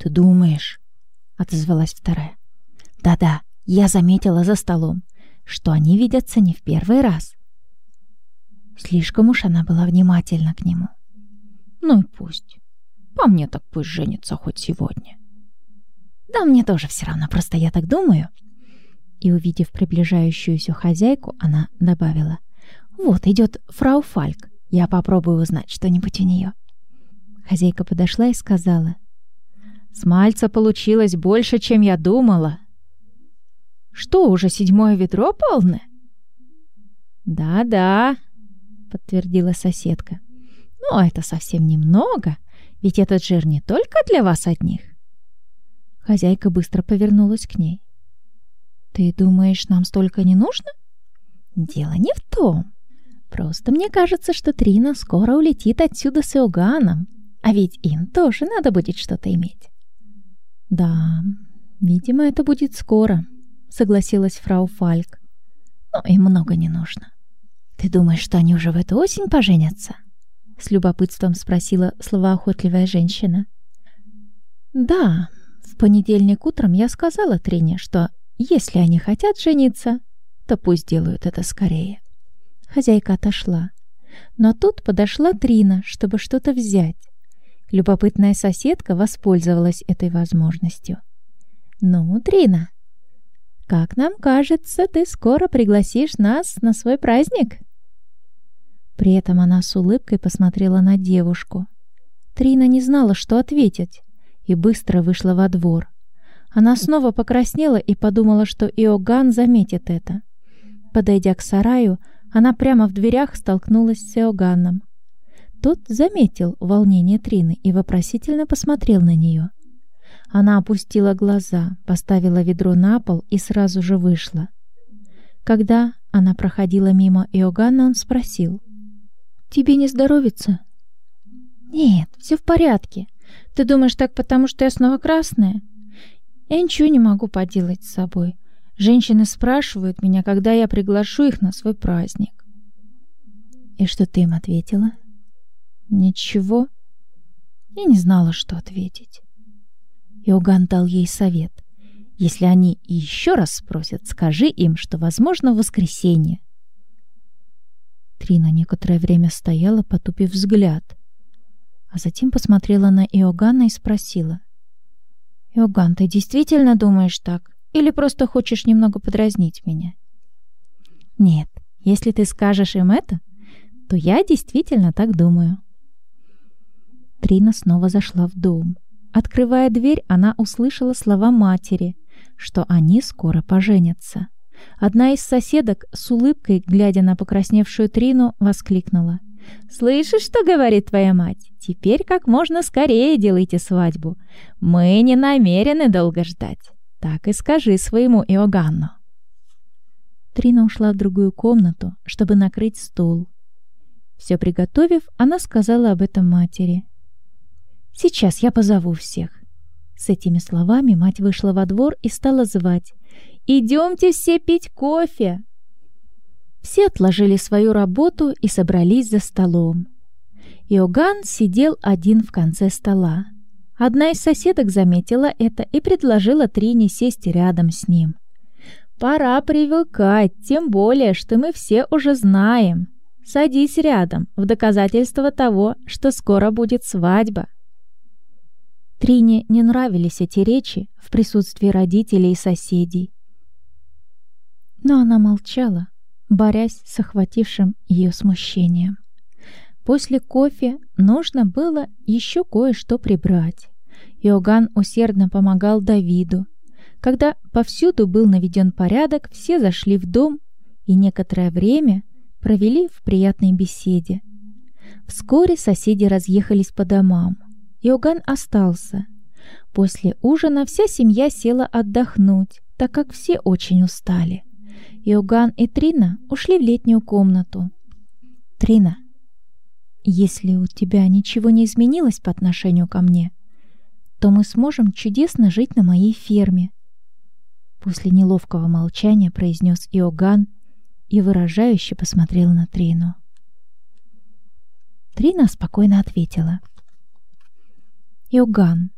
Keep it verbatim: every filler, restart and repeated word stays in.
«Ты думаешь?» — отозвалась вторая. «Да-да, я заметила за столом, что они видятся не в первый раз». Слишком уж она была внимательна к нему. «Ну и пусть. По мне так пусть женится хоть сегодня». «Да мне тоже все равно, просто я так думаю». И, увидев приближающуюся хозяйку, она добавила: «Вот идет фрау Фальк. Я попробую узнать что-нибудь у нее». Хозяйка подошла и сказала: «С Мальца получилось больше, чем я думала». «Что, уже седьмое ведро полное?» «Да-да», — подтвердила соседка. «Но это совсем немного, ведь этот жир не только для вас одних». Хозяйка быстро повернулась к ней. «Ты думаешь, нам столько не нужно?» «Дело не в том. Просто мне кажется, что Трина скоро улетит отсюда с Иоганном, а ведь им тоже надо будет что-то иметь». «Да, видимо, это будет скоро», — согласилась фрау Фальк. «Но им много не нужно». «Ты думаешь, что они уже в эту осень поженятся?» — с любопытством спросила словоохотливая женщина. «Да, в понедельник утром я сказала Трине, что если они хотят жениться, то пусть делают это скорее». Хозяйка отошла. Но тут подошла Трина, чтобы что-то взять. Любопытная соседка воспользовалась этой возможностью. «Ну, Трина, как нам кажется, ты скоро пригласишь нас на свой праздник?» При этом она с улыбкой посмотрела на девушку. Трина не знала, что ответить, и быстро вышла во двор. Она снова покраснела и подумала, что Иоганн заметит это. Подойдя к сараю, она прямо в дверях столкнулась с Иоганном. Тот заметил волнение Трины и вопросительно посмотрел на нее. Она опустила глаза, поставила ведро на пол и сразу же вышла. Когда она проходила мимо Иоганна, он спросил: «Тебе не здоровится?» «Нет, все в порядке. Ты думаешь так, потому что я снова красная?» «Я ничего не могу поделать с собой. Женщины спрашивают меня, когда я приглашу их на свой праздник». «И что ты им ответила?» «Ничего». Я не знала, что ответить. Иоганн дал ей совет: «Если они еще раз спросят, скажи им, что возможно в воскресенье». Трина некоторое время стояла, потупив взгляд, а затем посмотрела на Иоганна и спросила: «Иоганн, ты действительно думаешь так? Или просто хочешь немного подразнить меня?» «Нет, если ты скажешь им это, то я действительно так думаю». Трина снова зашла в дом. Открывая дверь, она услышала слова матери, что они скоро поженятся. Одна из соседок с улыбкой, глядя на покрасневшую Трину, воскликнула: «Слышишь, что говорит твоя мать? Теперь как можно скорее делайте свадьбу. Мы не намерены долго ждать. Так и скажи своему Иоганну». Трина ушла в другую комнату, чтобы накрыть стол. Все приготовив, она сказала об этом матери. «Сейчас я позову всех». С этими словами мать вышла во двор и стала звать: «Идемте все пить кофе!» Все отложили свою работу и собрались за столом. Иоганн сидел один в конце стола. Одна из соседок заметила это и предложила Трине сесть рядом с ним. «Пора привыкать, тем более, что мы все уже знаем. Садись рядом, в доказательство того, что скоро будет свадьба». Трине не нравились эти речи в присутствии родителей и соседей. Но она молчала, борясь с охватившим ее смущением. После кофе нужно было еще кое-что прибрать. Иоганн усердно помогал Давиду. Когда повсюду был наведен порядок, все зашли в дом и некоторое время провели в приятной беседе. Вскоре соседи разъехались по домам. Иоганн остался. После ужина вся семья села отдохнуть, так как все очень устали. Иоганн и Трина ушли в летнюю комнату. «Трина, если у тебя ничего не изменилось по отношению ко мне, то мы сможем чудесно жить на моей ферме», после неловкого молчания произнес Иоганн и выражающе посмотрел на Трину. Трина спокойно ответила: «Иоганн,